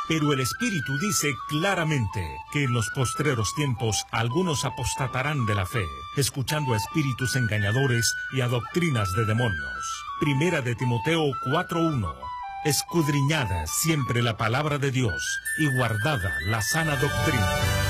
Pero el Espíritu dice claramente que en los postreros tiempos algunos apostatarán de la fe, escuchando a espíritus engañadores y a doctrinas de demonios. Primera de Timoteo 4:1. Escudriñada siempre la palabra de Dios y guardada la sana doctrina.